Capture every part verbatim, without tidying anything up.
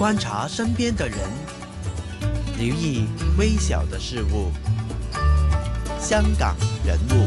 觀察身邊的人，留意微小的事物。香港人物。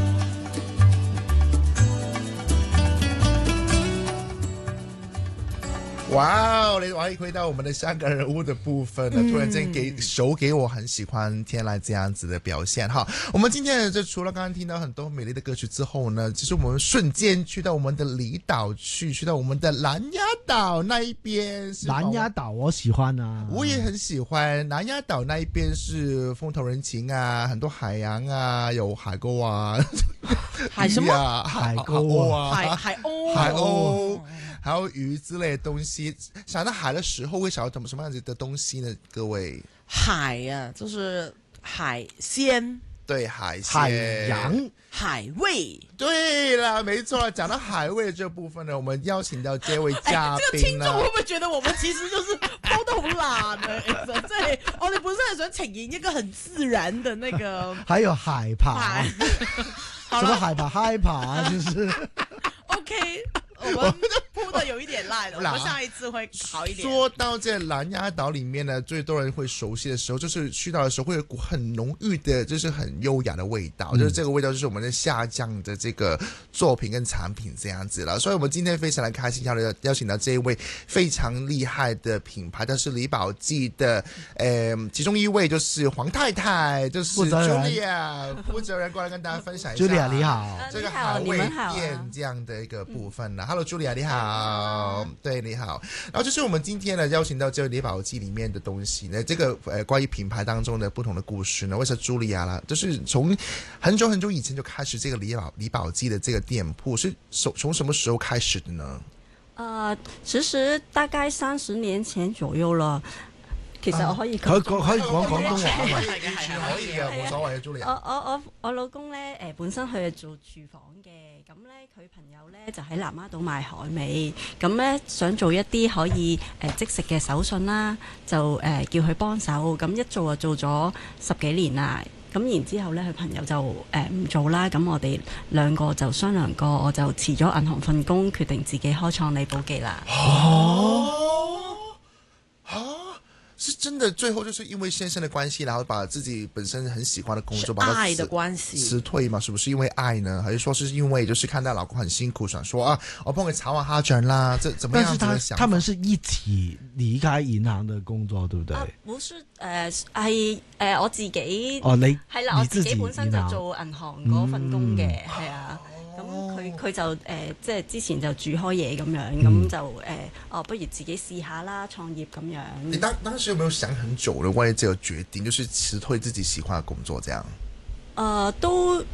哇哦！你可以回到我們的香港人物的部分了，突然間給手給我很喜歡天籟這樣子的表現哈。我們今天就除了剛剛聽到很多美麗的歌曲之後呢，其實我們瞬間去到我們的離島去，去到我們的南丫島那一邊。 南丫島我喜歡啊， 我也很喜歡。南丫島那一邊是風土人情啊，很多海洋啊，有海溝啊， 海什麼？ 海溝啊， 海海鷗， 海鷗。還有魚之類的東西，想到海的時候會想到什麼什麼樣子的東西呢？各位， 海啊，就是海鮮， 對，海鮮海洋、 海味。 對啦，沒錯啦。講到海味這部分呢，我們邀請到這位嘉賓呢， 哎，這個聽眾會不會覺得我們其實就是包得好爛呢？其實即係我哋本身係想呈現一個很自然的那個， 還有海爬， 什麼海爬、害爬啊，就是 OK。我們鋪的有一點爛了，我們下一次會好一點。 說到這南丫島裏面呢，最多人會熟悉的時候，就是去到的時候會有股很濃郁的，就是很優雅的味道，嗯、就是這個味道就是我們的下降的這個作品跟產品這樣子了。所以我們今天非常的開心，要邀請到這一位非常厲害的品牌，它是李寶記的，呃，其中一位就是黃太太，就是 Julia 負責人過來跟大家分享一下。 Julia 你好， 這個海味店這樣的一個部分呢。Hello Julia 你好，對你好。然後就是我們今天呢邀請到這個李寶記裏面的東西呢，這個呃關於品牌當中的不同的故事呢，為什麼 Julia 啦，就是從很久很久以前就開始這個李寶李寶記的這個店鋪，是從從什麼時候開始的呢？ 呃，其實大概三十年前左右了。其實我可以佢佢可以講廣東話嘅，可以嘅，冇所謂嘅 Julia。 我我我我老公咧，誒本身佢係做廚房嘅，咁咧佢朋友咧就喺南丫島賣海味，咁咧想做一啲可以誒即食嘅手信啦，就誒叫佢幫手，咁一做就做咗十幾年啦。咁然之後咧，佢朋友就誒唔做啦，咁我哋兩個就商量過，我就辭咗銀行份工，決定自己開創李寶記啦。 哦，是真的，最後就是因為先生的關係，然後把自己本身很喜歡的工作，把愛的關係辭退嘛？是不是因為愛呢？還是說是因為就是看到老公很辛苦，想說啊，我幫佢炒下蝦醬啦？這怎麼樣子的想法？ 但是他他們是一起離開銀行的工作，對不對？ 啊，不是，誒係誒我自己哦，你係啦，我自己本身就做銀行嗰份工嘅，係啊。咁佢佢就誒、呃，即係之前就煮開嘢咁樣，咁、嗯、就誒，哦、呃，不如自己試下啦，創業咁樣。 你當當時有沒有想很久了關於這個決定，就是辭退自己喜歡的工作，這樣？ 誒、呃，都